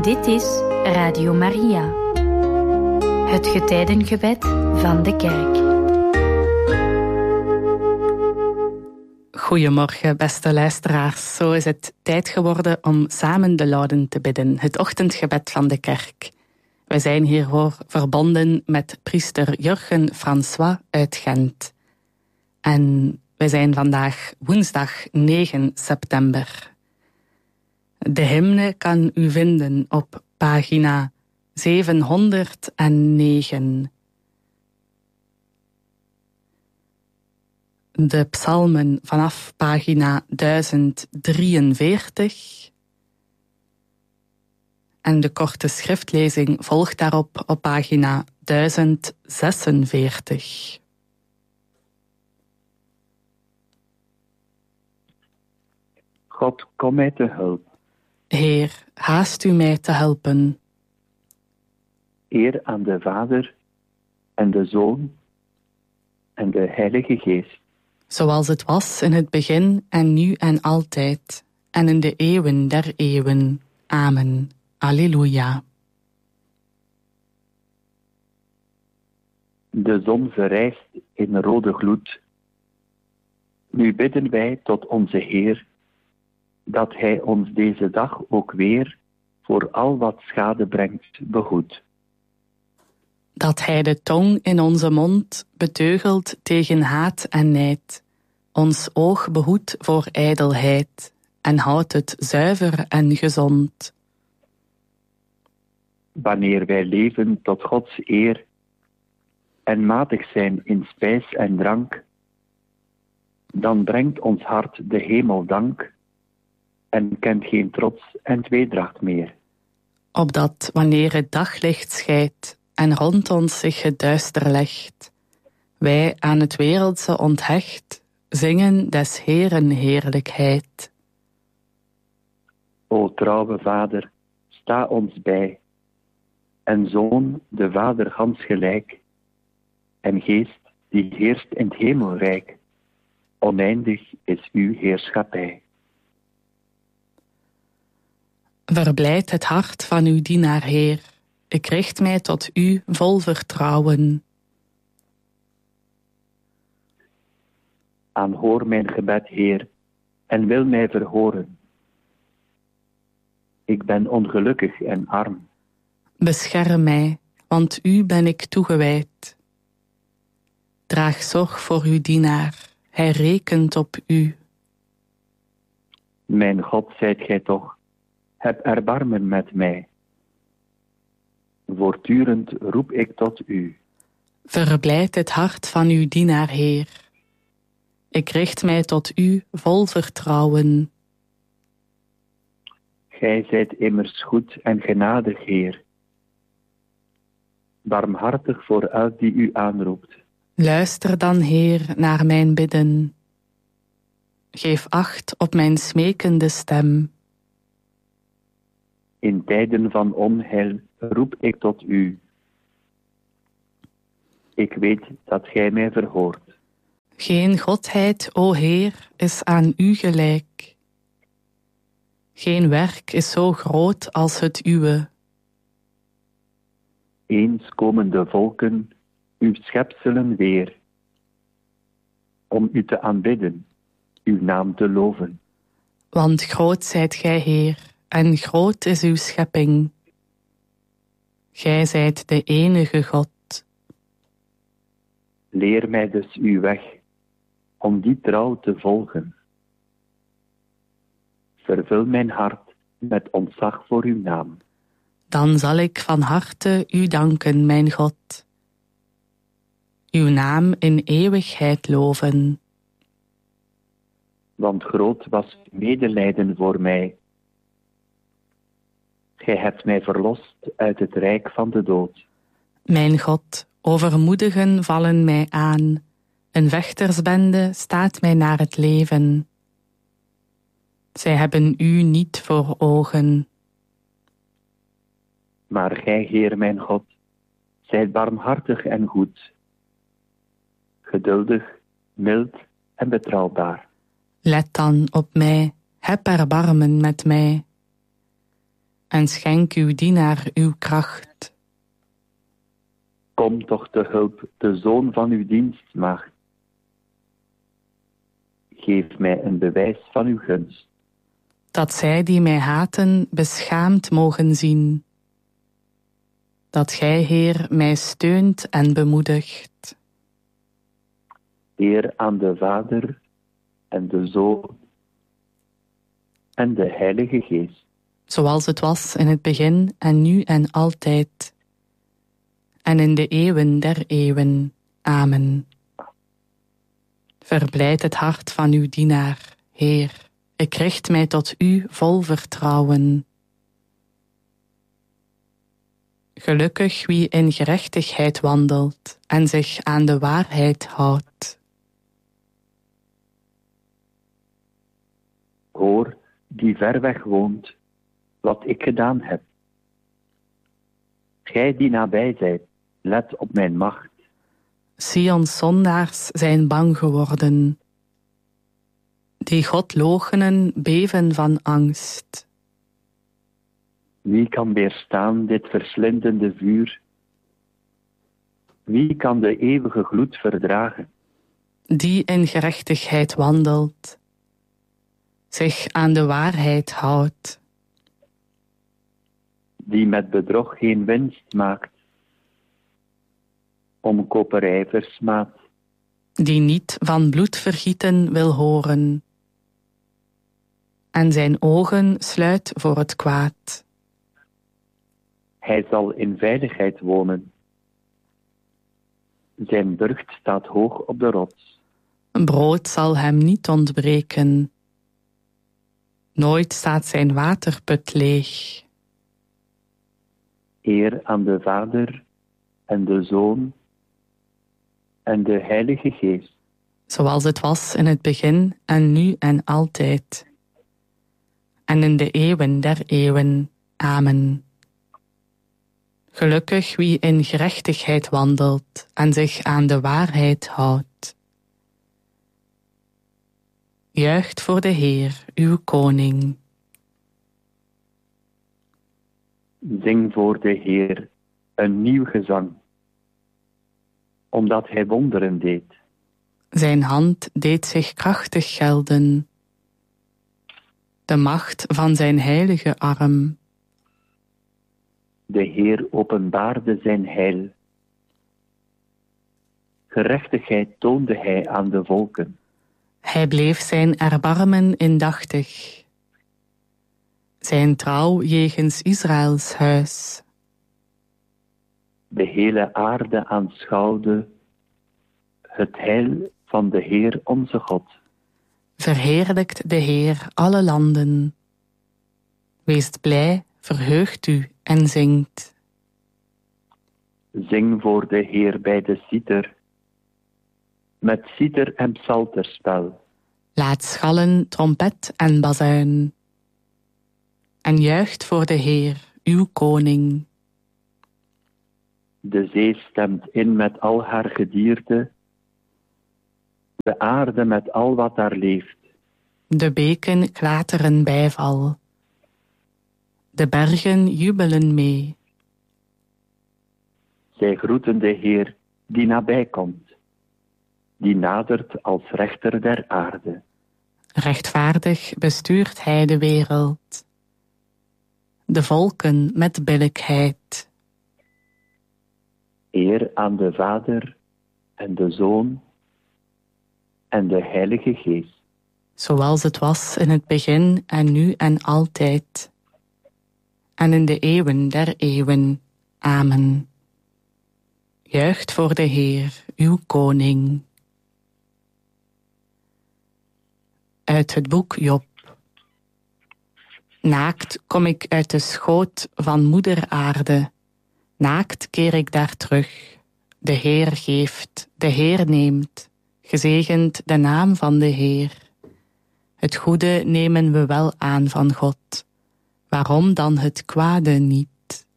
Dit is Radio Maria, het getijdengebed van de kerk. Goedemorgen, beste luisteraars. Zo is het tijd geworden om samen de Lauden te bidden, het ochtendgebed van de kerk. Wij zijn hiervoor verbonden met priester Jurgen François uit Gent. En wij zijn vandaag woensdag 9 september. De hymne kan u vinden op pagina 709. De psalmen vanaf pagina 1043. En de korte schriftlezing volgt daarop op pagina 1046. God, kom mij te hulp. Heer, haast u mij te helpen. Eer aan de Vader en de Zoon en de Heilige Geest. Zoals het was in het begin en nu en altijd, en in de eeuwen der eeuwen. Amen. Alleluia. De zon verrijst in rode gloed. Nu bidden wij tot onze Heer, dat Hij ons deze dag ook weer voor al wat schade brengt behoedt. Dat Hij de tong in onze mond beteugelt tegen haat en nijd, ons oog behoedt voor ijdelheid en houdt het zuiver en gezond. Wanneer wij leven tot Gods eer en matig zijn in spijs en drank, dan brengt ons hart de hemel dank en kent geen trots en tweedracht meer. Opdat wanneer het daglicht schijnt en rond ons zich het duister legt, wij aan het wereldse onthecht zingen des Heeren heerlijkheid. O trouwe Vader, sta ons bij, en Zoon de Vader gans gelijk, en Geest die heerst in het hemelrijk, oneindig is uw heerschappij. Verblijd het hart van uw dienaar, Heer. Ik richt mij tot u vol vertrouwen. Aanhoor mijn gebed, Heer, en wil mij verhoren. Ik ben ongelukkig en arm. Bescherm mij, want u ben ik toegewijd. Draag zorg voor uw dienaar, hij rekent op u. Mijn God, zijt gij toch, heb erbarmen met mij. Voortdurend roep ik tot u. Verblijd het hart van uw dienaar, Heer. Ik richt mij tot u vol vertrouwen. Gij zijt immers goed en genadig, Heer. Barmhartig voor elk die u aanroept. Luister dan, Heer, naar mijn bidden. Geef acht op mijn smekende stem. In tijden van onheil roep ik tot u. Ik weet dat gij mij verhoort. Geen godheid, o Heer, is aan u gelijk. Geen werk is zo groot als het uwe. Eens komen de volken, uw schepselen weer, om u te aanbidden, uw naam te loven. Want groot zijt gij, Heer, en groot is uw schepping. Gij zijt de enige God. Leer mij dus uw weg, om die trouw te volgen. Vervul mijn hart met ontzag voor uw naam. Dan zal ik van harte u danken, mijn God. Uw naam in eeuwigheid loven. Want groot was uw medelijden voor mij. Gij hebt mij verlost uit het rijk van de dood. Mijn God, overmoedigen vallen mij aan. Een vechtersbende staat mij naar het leven. Zij hebben u niet voor ogen. Maar gij, Heer mijn God, zijt barmhartig en goed, geduldig, mild en betrouwbaar. Let dan op mij, heb erbarmen met mij. en schenk uw dienaar uw kracht. Kom toch te hulp, de zoon van uw dienstmaagd. Geef mij een bewijs van uw gunst. Dat zij die mij haten beschaamd mogen zien. Dat gij, Heer, mij steunt en bemoedigt. Eer aan de Vader en de Zoon en de Heilige Geest. Zoals het was in het begin en nu en altijd. En in de eeuwen der eeuwen. Amen. Verblijd het hart van uw dienaar, Heer. Ik richt mij tot u vol vertrouwen. Gelukkig wie in gerechtigheid wandelt en zich aan de waarheid houdt. Hoor, die ver weg woont, wat ik gedaan heb. Gij die nabij zijt, let op mijn macht. Sions zondaars zijn bang geworden. Die God loochenen beven van angst. Wie kan weerstaan dit verslindende vuur? Wie kan de eeuwige gloed verdragen? Die in gerechtigheid wandelt, zich aan de waarheid houdt. Die met bedrog geen winst maakt, om koperij versmaadt. Die niet van bloedvergieten wil horen en zijn ogen sluit voor het kwaad. Hij zal in veiligheid wonen. Zijn burcht staat hoog op de rots. Brood zal hem niet ontbreken. Nooit staat zijn waterput leeg. Eer aan de Vader en de Zoon en de Heilige Geest. Zoals het was in het begin en nu en altijd. En in de eeuwen der eeuwen. Amen. Gelukkig wie in gerechtigheid wandelt en zich aan de waarheid houdt. Juicht voor de Heer, uw koning. Zing voor de Heer een nieuw gezang, omdat hij wonderen deed. Zijn hand deed zich krachtig gelden. De macht van zijn heilige arm. De Heer openbaarde zijn heil. Gerechtigheid toonde hij aan de volken. Hij bleef zijn erbarmen indachtig. Zijn trouw jegens Israëls huis. De hele aarde aanschouwde het heil van de Heer onze God. Verheerlijkt de Heer alle landen. Weest blij, verheugt u en zingt. Zing voor de Heer bij de citer, met citer en psalterspel. Laat schallen trompet en bazuin. En juicht voor de Heer, uw koning. De zee stemt in met al haar gedierte, de aarde met al wat daar leeft. De beken klateren bijval. De bergen jubelen mee. Zij groeten de Heer die nabij komt, die nadert als rechter der aarde. Rechtvaardig bestuurt hij de wereld. De volken met billijkheid. Eer aan de Vader en de Zoon en de Heilige Geest. Zoals het was in het begin en nu en altijd. En in de eeuwen der eeuwen. Amen. Juicht voor de Heer, uw koning. Uit het boek Job. Naakt kom ik uit de schoot van moeder aarde. Naakt keer ik daar terug. De Heer geeft, de Heer neemt. Gezegend de naam van de Heer. Het goede nemen we wel aan van God. Waarom dan het kwade niet?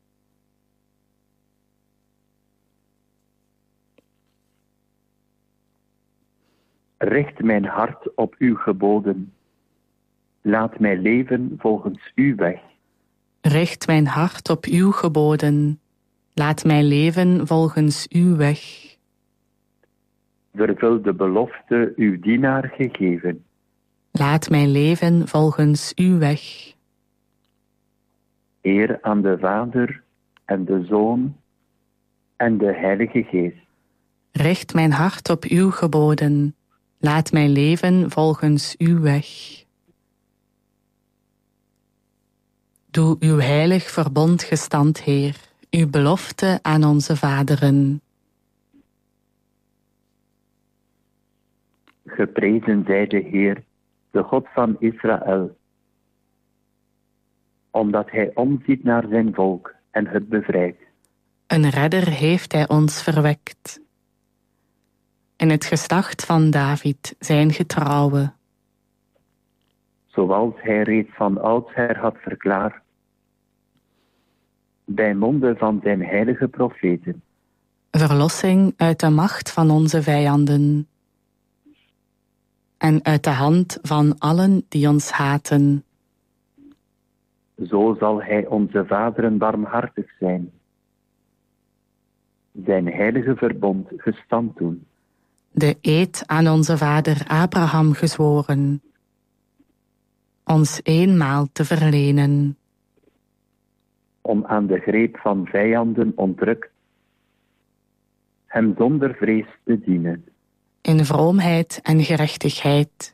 Richt mijn hart op uw geboden. Laat mij leven volgens uw weg. Richt mijn hart op uw geboden. Laat mij leven volgens uw weg. Vervul de belofte uw dienaar gegeven. Laat mij leven volgens uw weg. Eer aan de Vader en de Zoon en de Heilige Geest. Richt mijn hart op uw geboden. Laat mij leven volgens uw weg. Doe uw heilig verbond gestand, Heer, uw belofte aan onze vaderen. Geprezen zij de Heer, de God van Israël, omdat hij omziet naar zijn volk en het bevrijdt. Een redder heeft hij ons verwekt. In het geslacht van David zijn getrouwe. Zoals hij reeds van oudsher had verklaard, bij monden van zijn heilige profeten. Verlossing uit de macht van onze vijanden. En uit de hand van allen die ons haten. Zo zal hij onze vaderen barmhartig zijn. Zijn heilige verbond gestand doen. De eed aan onze vader Abraham gezworen. Ons eenmaal te verlenen. Om aan de greep van vijanden ontrukt, hem zonder vrees te dienen. In vroomheid en gerechtigheid.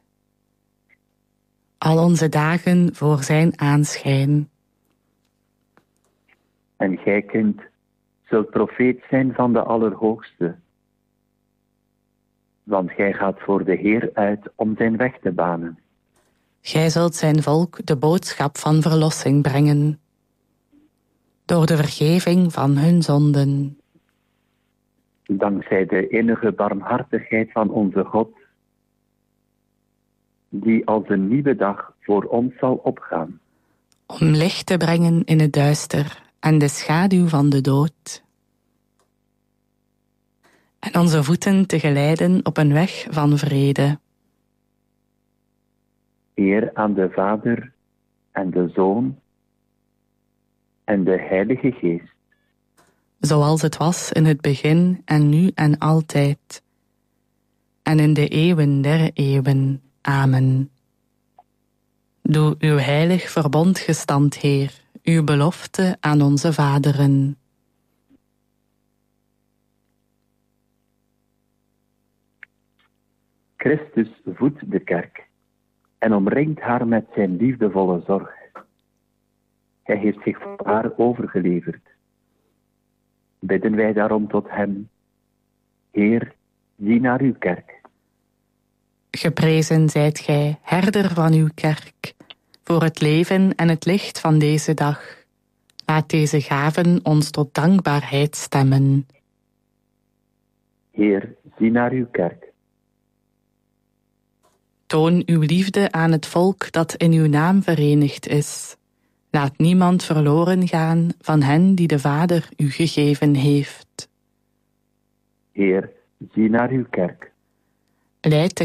Al onze dagen voor zijn aanschijn. En gij, kind, zult profeet zijn van de Allerhoogste. Want gij gaat voor de Heer uit om zijn weg te banen. Gij zult zijn volk de boodschap van verlossing brengen. Door de vergeving van hun zonden. Dankzij de innige barmhartigheid van onze God, die als een nieuwe dag voor ons zal opgaan. Om licht te brengen in het duister en de schaduw van de dood. En onze voeten te geleiden op een weg van vrede. Eer aan de Vader en de Zoon en de Heilige Geest. Zoals het was in het begin en nu en altijd. En in de eeuwen der eeuwen. Amen. Doe uw heilig verbond gestand, Heer, uw belofte aan onze vaderen. Christus voedt de kerk en omringt haar met zijn liefdevolle zorg. Hij heeft zich voor haar overgeleverd. Bidden wij daarom tot hem. Heer, zie naar uw kerk. Geprezen zijt gij, herder van uw kerk, voor het leven en het licht van deze dag. Laat deze gaven ons tot dankbaarheid stemmen. Heer, zie naar uw kerk. Toon uw liefde aan het volk dat in uw naam verenigd is. Laat niemand verloren gaan van hen die de Vader u gegeven heeft. Heer, zie naar uw kerk. Leid de